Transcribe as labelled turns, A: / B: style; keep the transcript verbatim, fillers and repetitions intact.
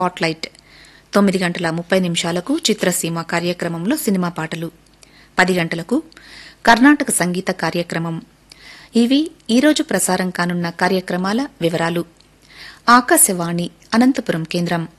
A: Spotlight. తొమ్మిది గంటల ముప్పై నిమిషాలకు చిత్రసీమ కార్యక్రమంలో సినిమా పాటలు. పది గంటలకు కర్ణాటక సంగీత కార్యక్రమం. ఇవి ఈరోజు ప్రసారం కానున్న కార్యక్రమాల వివరాలు. ఆకాశవాణి అనంతపురం కేంద్రం